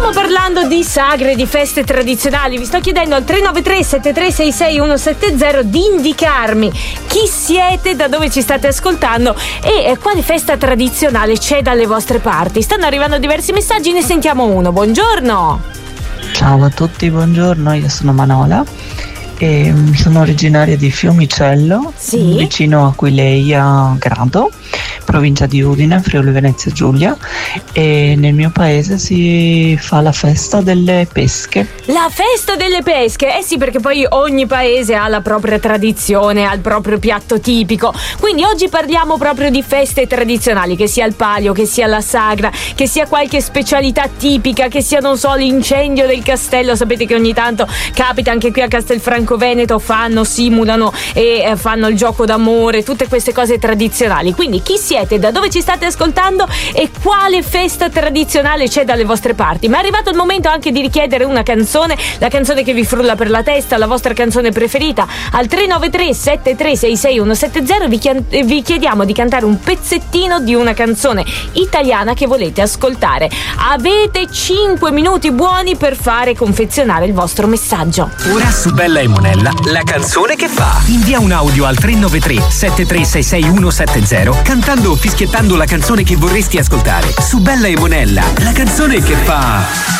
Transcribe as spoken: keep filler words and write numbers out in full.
Stiamo parlando di sagre, di feste tradizionali. Vi sto chiedendo al tre nove tre sette tre sei sei uno sette zero di indicarmi chi siete, da dove ci state ascoltando e eh, quale festa tradizionale c'è dalle vostre parti. Stanno arrivando diversi messaggi, ne sentiamo uno. Buongiorno. Ciao a tutti, buongiorno, io sono Manola e sono originaria di Fiumicello, sì? vicino a Aquileia Grado, provincia di Udine, Friuli Venezia Giulia, e nel mio paese si fa la festa delle pesche. La festa delle pesche? Eh sì, perché poi ogni paese ha la propria tradizione, ha il proprio piatto tipico, quindi oggi parliamo proprio di feste tradizionali, che sia il palio, che sia la sagra, che sia qualche specialità tipica, che sia, non so, l'incendio del castello. Sapete che ogni tanto capita anche qui a Castelfranco Veneto, fanno, simulano e eh, fanno il gioco d'amore, tutte queste cose tradizionali. Quindi chi siete, da dove ci state ascoltando e quale festa tradizionale c'è dalle vostre parti? Ma è arrivato il momento anche di richiedere una canzone, la canzone che vi frulla per la testa, la vostra canzone preferita. Al tre nove tre sette tre sei sei uno sette zero vi, chian- vi chiediamo di cantare un pezzettino di una canzone italiana che volete ascoltare. Avete cinque minuti buoni per fare confezionare il vostro messaggio. Ora su Bella e Monella, la canzone che fa. Invia un audio al tre nove tre sette tre sei sei uno sette zero cantando o fischiettando la canzone che vorresti ascoltare. Su Bella e Monella, la canzone che fa.